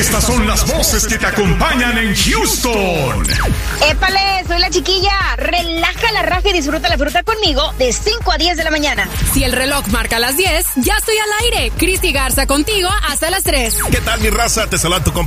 Estas son las voces que te acompañan en Houston. ¡Épale! Soy la chiquilla. Relaja la raja y disfruta la fruta conmigo de 5 a 10 de la mañana. Si el reloj marca las 10, ya estoy al aire. Cristi Garza contigo hasta las 3. ¿Qué tal, mi raza? Te saluda tu